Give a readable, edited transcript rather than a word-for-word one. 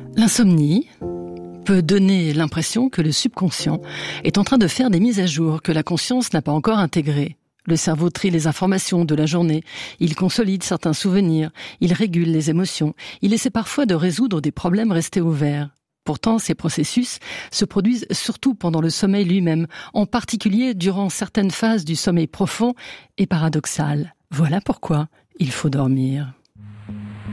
L'insomnie peut donner l'impression que le subconscient est en train de faire des mises à jour que la conscience n'a pas encore intégrées. Le cerveau trie les informations de la journée, il consolide certains souvenirs, il régule les émotions, il essaie parfois de résoudre des problèmes restés ouverts. Pourtant, ces processus se produisent surtout pendant le sommeil lui-même, en particulier durant certaines phases du sommeil profond et paradoxal. Voilà pourquoi il faut dormir.